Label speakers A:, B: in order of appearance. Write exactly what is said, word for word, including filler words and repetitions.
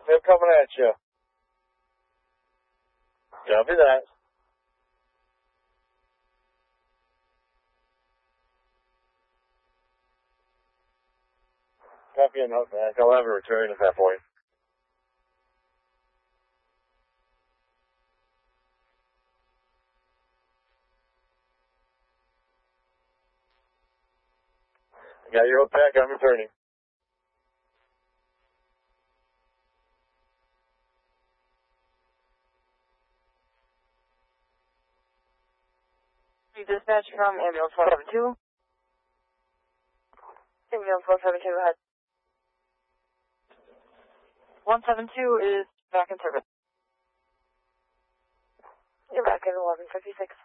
A: They're coming at you. Copy that. Copy a note back. I'll have a return at that point. Got your note back. I'm returning.
B: Dispatch from ambulance four seven two. Ambulance four seven two, go ahead. one seven two is back in service. You're back in eleven fifty-six.